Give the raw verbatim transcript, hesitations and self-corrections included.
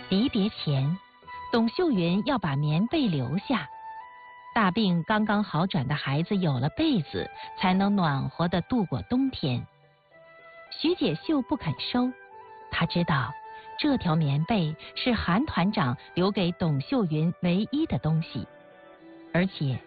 离别前，董秀云要把棉被留下。大病刚刚好转的孩子有了被子，才能暖和地度过冬天。徐解秀不肯收，她知道这条棉被是韩团长留给董秀云唯一的东西，而且